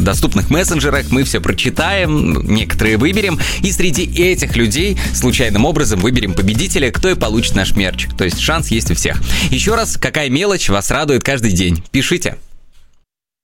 доступных мессенджерах. Мы все прочитаем, некоторые выберем. И среди этих людей случайным образом выберем победителя, кто и получит наш мерч. То есть шанс есть у всех. Еще раз, какая мелочь вас радует каждый день? Пишите.